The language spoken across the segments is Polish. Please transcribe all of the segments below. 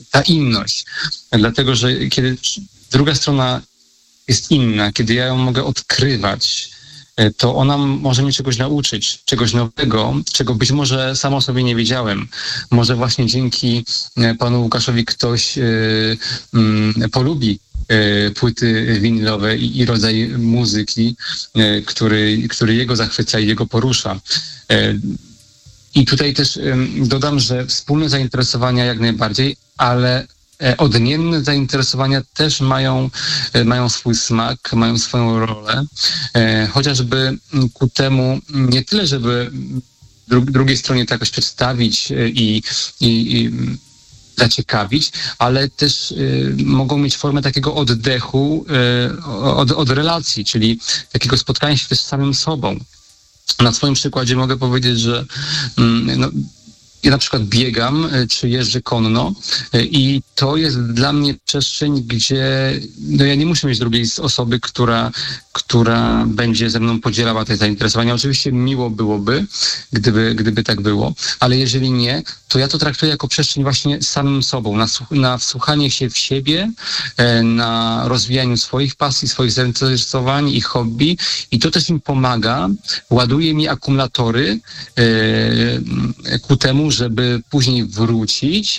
ta inność. Dlatego, że kiedy druga strona jest inna, kiedy ja ją mogę odkrywać, to ona może mnie czegoś nauczyć, czegoś nowego, czego być może sam o sobie nie wiedziałem. Może właśnie dzięki panu Łukaszowi ktoś polubi płyty winylowe i rodzaj muzyki, który jego zachwyca i jego porusza. I tutaj też dodam, że wspólne zainteresowania jak najbardziej, ale odmienne zainteresowania też mają swój smak, mają swoją rolę, chociażby ku temu nie tyle, żeby drugiej stronie to jakoś przedstawić i zaciekawić, ale też mogą mieć formę takiego oddechu od relacji, czyli takiego spotkania się też z samym sobą. Na swoim przykładzie mogę powiedzieć, że ja na przykład biegam czy jeżdżę konno i to jest dla mnie przestrzeń, gdzie ja nie muszę mieć drugiej osoby, która będzie ze mną podzielała te zainteresowania. Oczywiście miło byłoby, gdyby tak było, ale jeżeli nie, to ja to traktuję jako przestrzeń właśnie samym sobą, na wsłuchanie się w siebie, na rozwijaniu swoich pasji, swoich zainteresowań i hobby i to też mi pomaga, ładuje mi akumulatory ku temu, żeby później wrócić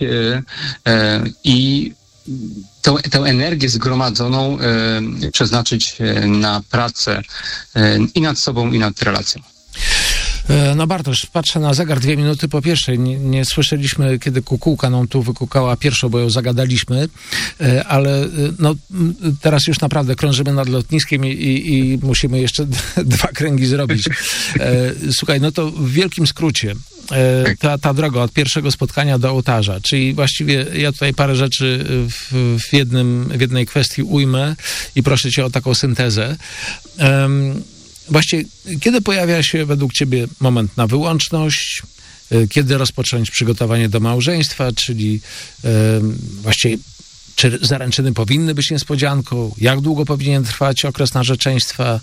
i tę energię zgromadzoną przeznaczyć na pracę i nad sobą, i nad relacją. No Bartosz, patrzę na zegar 2 minuty po pierwszej. Nie słyszeliśmy, kiedy kukułka nam tu wykukała pierwszą, bo ją zagadaliśmy, ale no, teraz już naprawdę krążymy nad lotniskiem i musimy jeszcze 2 kręgi zrobić. Słuchaj, no to w wielkim skrócie ta droga od pierwszego spotkania do ołtarza, czyli właściwie ja tutaj parę rzeczy w jednej kwestii ujmę i proszę cię o taką syntezę. Właściwie, kiedy pojawia się według ciebie moment na wyłączność, kiedy rozpocząć przygotowanie do małżeństwa, czyli właściwie czy zaręczyny powinny być niespodzianką, jak długo powinien trwać okres narzeczeństwa,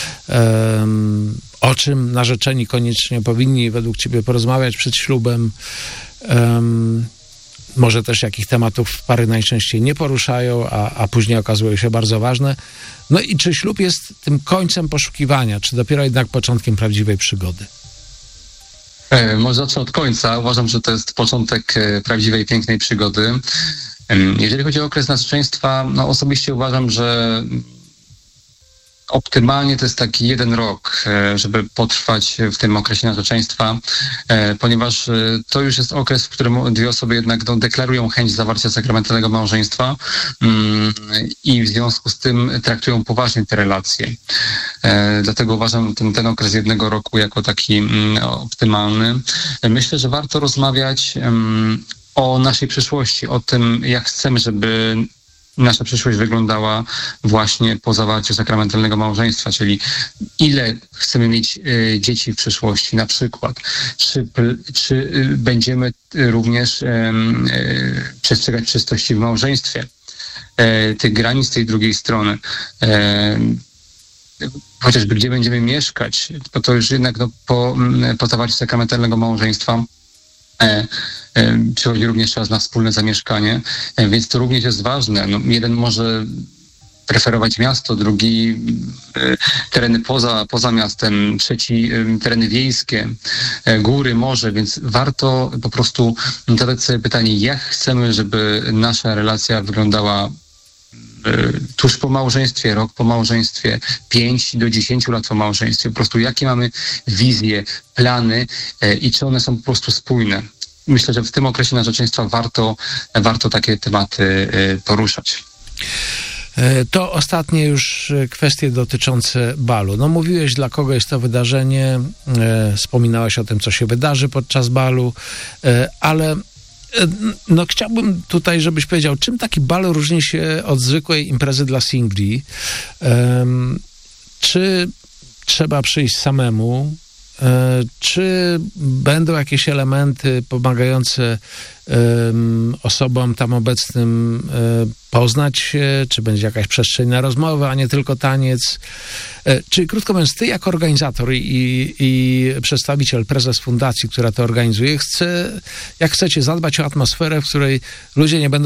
o czym narzeczeni koniecznie powinni według ciebie porozmawiać przed ślubem, może też jakich tematów pary najczęściej nie poruszają, a później okazują się bardzo ważne. No i czy ślub jest tym końcem poszukiwania, czy dopiero jednak początkiem prawdziwej przygody? Może zacznę od końca. Uważam, że to jest początek prawdziwej, pięknej przygody. Jeżeli chodzi o okres narzeczeństwa, no osobiście uważam, że optymalnie to jest taki 1 rok, żeby potrwać w tym okresie narzeczeństwa, ponieważ to już jest okres, w którym 2 osoby jednak deklarują chęć zawarcia sakramentalnego małżeństwa i w związku z tym traktują poważnie te relacje. Dlatego uważam ten okres 1 roku jako taki optymalny. Myślę, że warto rozmawiać o naszej przyszłości, o tym, jak chcemy, żeby nasza przyszłość wyglądała właśnie po zawarciu sakramentalnego małżeństwa, czyli ile chcemy mieć dzieci w przyszłości na przykład, czy będziemy również przestrzegać czystości w małżeństwie, tych granic tej drugiej strony, chociażby gdzie będziemy mieszkać, bo to już jednak po zawarciu sakramentalnego małżeństwa przychodzi również czas na wspólne zamieszkanie, więc to również jest ważne. No, jeden może preferować miasto, drugi tereny poza miastem, trzeci tereny wiejskie, góry, morze, więc warto po prostu zadać sobie pytanie, jak chcemy, żeby nasza relacja wyglądała tuż po małżeństwie, rok po małżeństwie, 5 do 10 lat po małżeństwie, po prostu jakie mamy wizje, plany i czy one są po prostu spójne. Myślę, że w tym okresie narzeczeństwa warto takie tematy poruszać. To ostatnie już kwestie dotyczące balu. No mówiłeś, dla kogo jest to wydarzenie, wspominałeś o tym, co się wydarzy podczas balu, ale no chciałbym tutaj, żebyś powiedział, czym taki bal różni się od zwykłej imprezy dla singli? Czy trzeba przyjść samemu? Czy będą jakieś elementy pomagające osobom tam obecnym poznać się, czy będzie jakaś przestrzeń na rozmowę, a nie tylko taniec? Czyli krótko mówiąc, ty jako organizator i przedstawiciel, prezes fundacji, która to organizuje, jak chcecie zadbać o atmosferę, w której ludzie nie będą